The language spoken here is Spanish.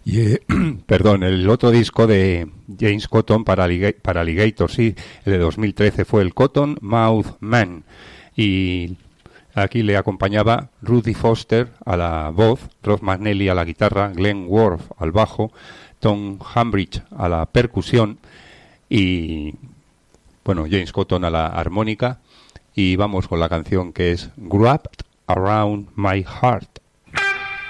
Y, perdón, el otro disco de James Cotton para Alligator, sí, el de 2013 fue el Cotton Mouth Man. Y aquí le acompañaba Rudy Foster a la voz, Ross McNally a la guitarra, Glenn Worth al bajo, Tom Hambridge a la percusión y, bueno, James Cotton a la armónica. Y vamos con la canción que es Wrapped Around My Heart.